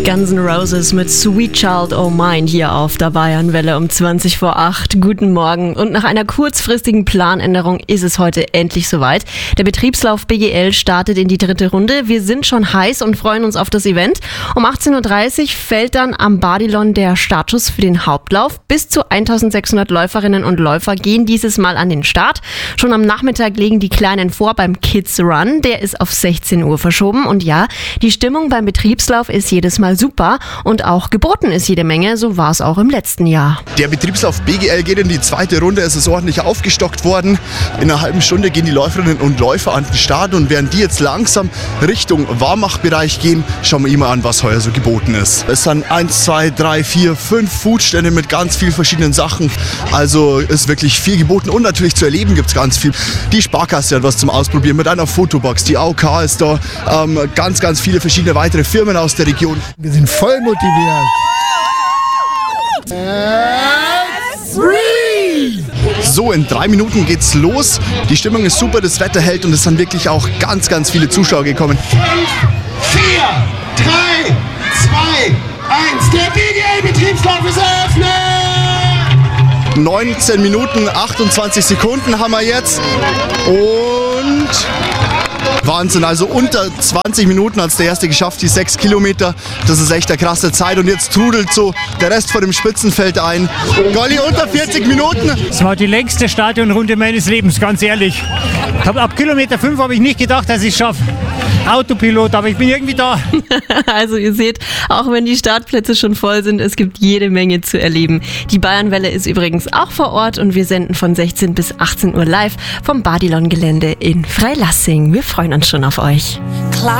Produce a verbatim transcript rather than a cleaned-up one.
Guns N' Roses mit Sweet Child O' Mine hier auf der Bayernwelle um zwanzig vor acht. Guten Morgen. Und nach einer kurzfristigen Planänderung ist es heute endlich soweit. Der Betriebslauf B G L startet in die dritte Runde. Wir sind schon heiß und freuen uns auf das Event. Um achtzehn Uhr dreißig fällt dann am Badilon der Startschuss für den Hauptlauf. Bis zu eintausendsechshundert Läuferinnen und Läufer gehen dieses Mal an den Start. Schon am Nachmittag legen die Kleinen vor beim Kids Run. Der ist auf sechzehn Uhr verschoben. Und ja, die Stimmung beim Betriebslauf ist jedes Mal super und auch geboten ist jede Menge, so war es auch im letzten Jahr. Der Betriebslauf B G L geht in die zweite Runde, es ist ordentlich aufgestockt worden. In einer halben Stunde gehen die Läuferinnen und Läufer an den Start und während die jetzt langsam Richtung Warmachbereich gehen, schauen wir immer an, was heuer so geboten ist. Es sind eins, zwei, drei, vier, fünf Foodstände mit ganz vielen verschiedenen Sachen, also ist wirklich viel geboten und natürlich zu erleben gibt es ganz viel. Die Sparkasse hat was zum Ausprobieren mit einer Fotobox, die A O K ist da, ähm, ganz, ganz viele verschiedene weitere Firmen aus der Region. Wir sind voll motiviert. It's free! So, in drei Minuten geht's los. Die Stimmung ist super, das Wetter hält und es sind wirklich auch ganz, ganz viele Zuschauer gekommen. vier, drei, zwei, eins. Der B G L-Betriebslauf ist eröffnet! neunzehn Minuten, achtundzwanzig Sekunden haben wir jetzt. Und Wahnsinn, also unter zwanzig Minuten hat es der Erste geschafft, die sechs Kilometer. Das ist echt eine krasse Zeit und jetzt trudelt so der Rest vor dem Spitzenfeld ein. Golli, unter vierzig Minuten. Es war die längste Stadionrunde meines Lebens, ganz ehrlich. Ich hab, ab Kilometer fünf habe ich nicht gedacht, dass ich es schaffe. Autopilot, aber ich bin irgendwie da. Also ihr seht, auch wenn die Startplätze schon voll sind, es gibt jede Menge zu erleben. Die Bayernwelle ist übrigens auch vor Ort und wir senden von sechzehn bis achtzehn Uhr live vom Badilon-Gelände in Freilassing. Wir freuen uns schon auf euch.